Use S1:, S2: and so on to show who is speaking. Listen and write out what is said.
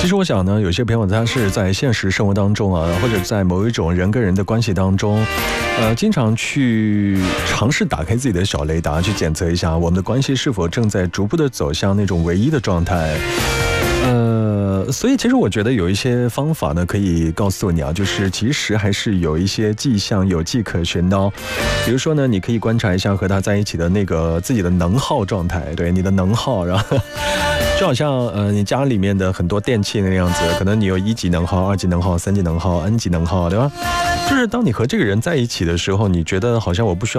S1: 其实我想呢，有些朋友他是在现实生活当中啊，或者在某一种人跟人的关系当中，经常去尝试打开自己的小雷达，去检测一下我们的关系是否正在逐步的走向那种唯一的状态。所以其实我觉得有一些方法呢，可以告诉你啊，就是其实还是有一些迹象有迹可循的哦。比如说呢，你可以观察一下和他在一起的那个自己的能耗状态，对你的能耗，然后就好像你家里面的很多电器那样子，可能你有1级能耗、2级能耗、3级能耗、N 级能耗，对吧？就是当你和这个人在一起的时候，你觉得好像我不需要